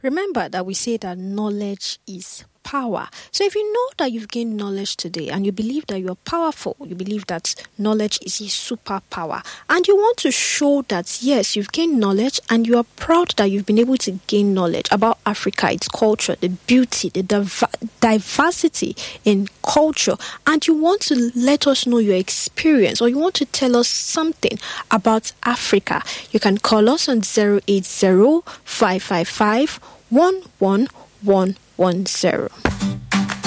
Remember that we say that knowledge is power. So if you know that you've gained knowledge today and you believe that you're powerful, you believe that knowledge is a superpower, and you want to show that yes, you've gained knowledge and you are proud that you've been able to gain knowledge about Africa, its culture, the beauty, the diversity in culture, and you want to let us know your experience, or you want to tell us something about Africa, you can call us on 080-555-11110.